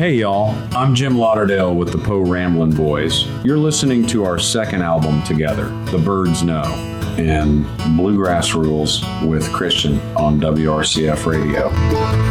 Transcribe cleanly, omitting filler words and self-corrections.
Hey y'all, I'm Jim Lauderdale with the Poe Ramblin' Boys. You're listening to our second album together, The Birds Know, and Bluegrass Rules with Christian on WRCF Radio.